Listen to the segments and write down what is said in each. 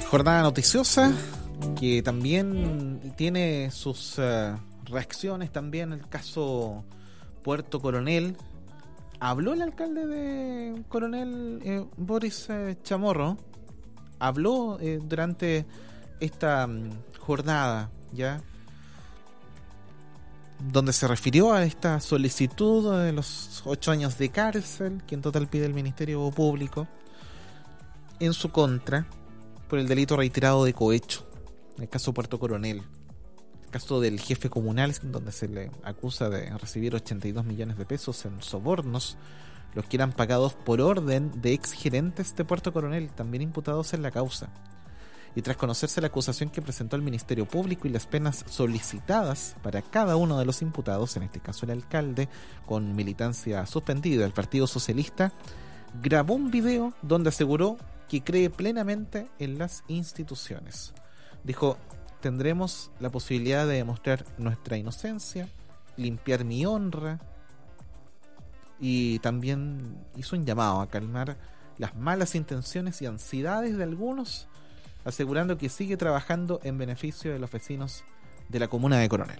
Jornada noticiosa que también tiene sus reacciones también. El caso Puerto Coronel. Habló el alcalde de Coronel, Boris Chamorro. Habló durante esta jornada, ya, donde se refirió a esta solicitud de los 8 años de cárcel que en total pide el Ministerio Público en su contra por el delito reiterado de cohecho, el caso Puerto Coronel, el caso del jefe comunal, donde se le acusa de recibir 82 millones de pesos en sobornos, los que eran pagados por orden de exgerentes de Puerto Coronel, también imputados en la causa. Y tras conocerse la acusación que presentó el Ministerio Público y las penas solicitadas para cada uno de los imputados, en este caso el alcalde, con militancia suspendida del Partido Socialista, grabó un video donde aseguró que cree plenamente en las instituciones. Dijo: tendremos la posibilidad de demostrar nuestra inocencia, limpiar mi honra, y también hizo un llamado a calmar las malas intenciones y ansiedades de algunos, asegurando que sigue trabajando en beneficio de los vecinos de la comuna de Coronel.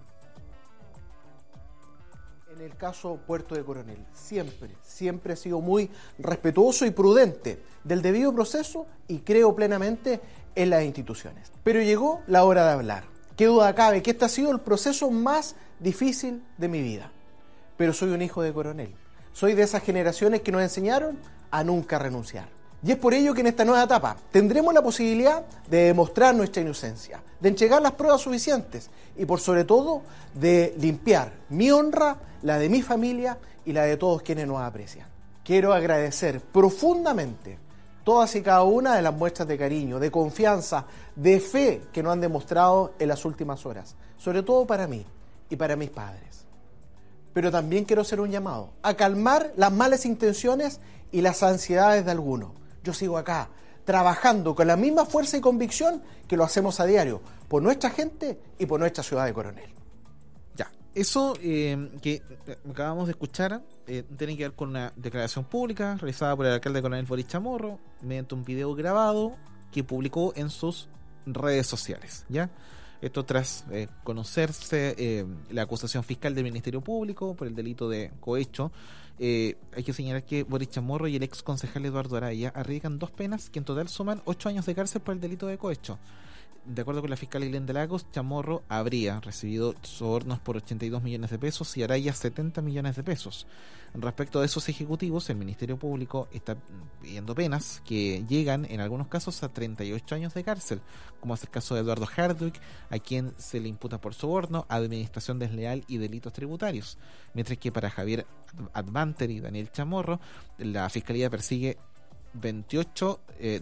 En el caso Puerto de Coronel, siempre he sido muy respetuoso y prudente del debido proceso y creo plenamente en las instituciones. Pero llegó la hora de hablar. Qué duda cabe que este ha sido el proceso más difícil de mi vida. Pero soy un hijo de Coronel. Soy de esas generaciones que nos enseñaron a nunca renunciar. Y es por ello que en esta nueva etapa tendremos la posibilidad de demostrar nuestra inocencia, de entregar las pruebas suficientes y por sobre todo de limpiar mi honra, la de mi familia y la de todos quienes nos aprecian. Quiero agradecer profundamente todas y cada una de las muestras de cariño, de confianza, de fe que nos han demostrado en las últimas horas, sobre todo para mí y para mis padres. Pero también quiero hacer un llamado a calmar las malas intenciones y las ansiedades de algunos. Yo sigo acá, trabajando con la misma fuerza y convicción que lo hacemos a diario, por nuestra gente y por nuestra ciudad de Coronel. Ya, eso que acabamos de escuchar tiene que ver con una declaración pública realizada por el alcalde de Coronel, Boris Chamorro, mediante un video grabado que publicó en sus redes sociales, ¿ya? Esto tras conocerse la acusación fiscal del Ministerio Público por el delito de cohecho. Hay que señalar que Boris Chamorro y el ex concejal Eduardo Araya arriesgan 2 penas que en total suman 8 años de cárcel por el delito de cohecho. De acuerdo con la fiscal Glenda Lagos, Chamorro habría recibido sobornos por 82 millones de pesos y Araya 70 millones de pesos. Respecto de esos ejecutivos, el Ministerio Público está pidiendo penas que llegan en algunos casos a 38 años de cárcel, como es el caso de Eduardo Hardwick, a quien se le imputa por soborno, administración desleal y delitos tributarios, mientras que para Javier Advanter y Daniel Chamorro, la Fiscalía persigue 18 y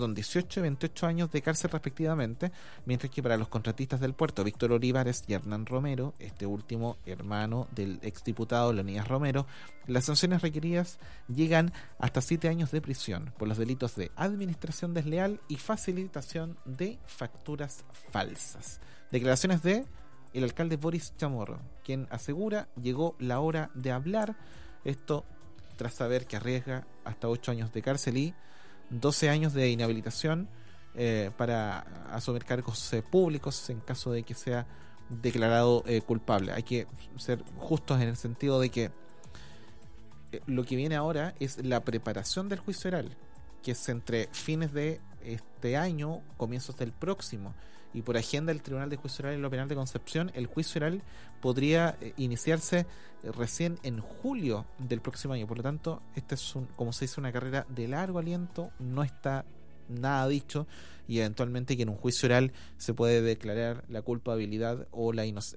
28 años de cárcel respectivamente, mientras que para los contratistas del puerto, Víctor Olivares y Hernán Romero, este último hermano del exdiputado Leonidas Romero, las sanciones requeridas llegan hasta 7 años de prisión por los delitos de administración desleal y facilitación de facturas falsas. Declaraciones de el alcalde Boris Chamorro, quien asegura: llegó la hora de hablar. Esto tras saber que arriesga hasta 8 años de cárcel y 12 años de inhabilitación para asumir cargos públicos en caso de que sea declarado culpable. Hay que ser justos en el sentido de que lo que viene ahora es la preparación del juicio oral, que es entre fines de este año, comienzos del próximo, y por agenda del Tribunal de Juicio Oral y lo Penal de Concepción, el juicio oral podría iniciarse recién en julio del próximo año. Por lo tanto, esta es como se dice, una carrera de largo aliento. No está nada dicho, y eventualmente que en un juicio oral se puede declarar la culpabilidad o